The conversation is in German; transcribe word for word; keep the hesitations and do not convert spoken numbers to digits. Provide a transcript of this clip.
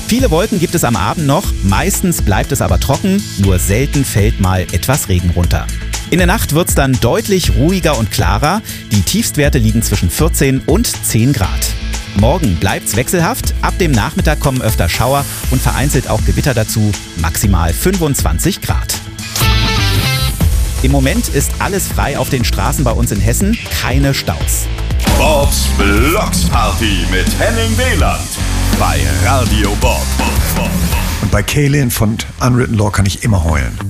Viele Wolken gibt es am Abend noch, meistens bleibt es aber trocken, nur selten fällt mal etwas Regen runter. In der Nacht wird es dann deutlich ruhiger und klarer. Die Tiefstwerte liegen zwischen vierzehn und zehn Grad. Morgen bleibt's wechselhaft, ab dem Nachmittag kommen öfter Schauer und vereinzelt auch Gewitter dazu, maximal fünfundzwanzig Grad. Im Moment ist alles frei auf den Straßen bei uns in Hessen, keine Staus. Bobs Blocksparty mit Henning Wieland bei Radio Bob. Und bei Kaylin von Unwritten Law kann ich immer heulen.